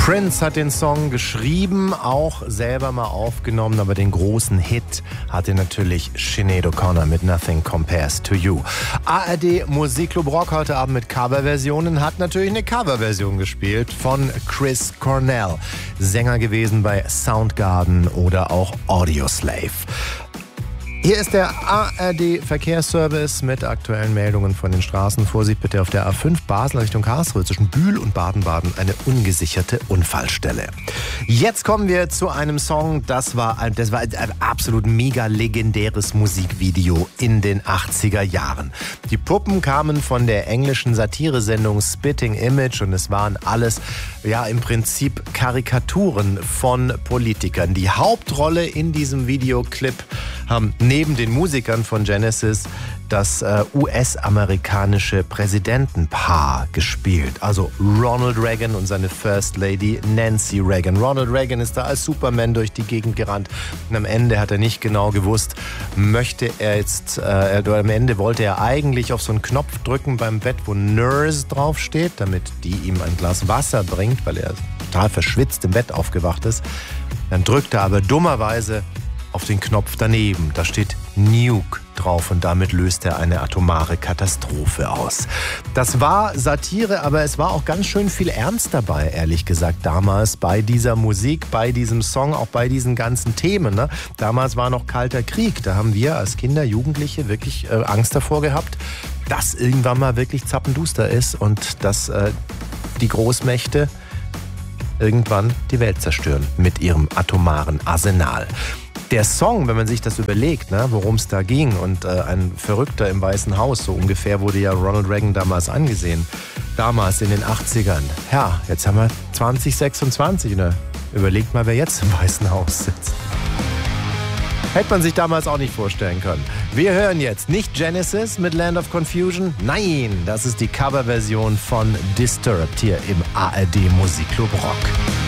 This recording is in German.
Prince hat den Song geschrieben, auch selber mal aufgenommen, aber den großen Hit hatte natürlich Sinead O'Connor mit Nothing Compares to You. ARD Musikclub Rock heute Abend mit Coverversionen hat natürlich eine Coverversion gespielt von Chris Cornell, Sänger gewesen bei Soundgarden oder auch Audioslave. Hier ist der ARD-Verkehrsservice mit aktuellen Meldungen von den Straßen. Vorsicht bitte auf der A5 Basel Richtung Karlsruhe zwischen Bühl und Baden-Baden eine ungesicherte Unfallstelle. Jetzt kommen wir zu einem Song, das war ein absolut mega legendäres Musikvideo in den 80er Jahren. Die Puppen kamen von der englischen Satiresendung Spitting Image und es waren alles im Prinzip Karikaturen von Politikern. Die Hauptrolle in diesem Videoclip haben neben den Musikern von Genesis das US-amerikanische Präsidentenpaar gespielt. Also Ronald Reagan und seine First Lady Nancy Reagan. Ronald Reagan ist da als Superman durch die Gegend gerannt und am Ende hat er nicht genau gewusst, am Ende wollte er eigentlich auf so einen Knopf drücken beim Bett, wo Nurse draufsteht, damit die ihm ein Glas Wasser bringt, weil er total verschwitzt im Bett aufgewacht ist. Dann drückt er aber dummerweise auf den Knopf daneben. Da steht Nuke drauf und damit löst er eine atomare Katastrophe aus. Das war Satire, aber es war auch ganz schön viel Ernst dabei, ehrlich gesagt, damals bei dieser Musik, bei diesem Song, auch bei diesen ganzen Themen. Ne? Damals war noch Kalter Krieg. Da haben wir als Kinder, Jugendliche wirklich Angst davor gehabt, dass irgendwann mal wirklich zappenduster ist und dass die Großmächte irgendwann die Welt zerstören mit ihrem atomaren Arsenal. Der Song, wenn man sich das überlegt, worum es da ging und ein Verrückter im Weißen Haus, so ungefähr wurde ja Ronald Reagan damals angesehen, damals in den 80ern. Ja, jetzt haben wir 2026, ne? Überlegt mal, wer jetzt im Weißen Haus sitzt. Hätte man sich damals auch nicht vorstellen können. Wir hören jetzt nicht Genesis mit Land of Confusion, nein, das ist die Coverversion von Disturbed hier im ARD Musikclub Rock.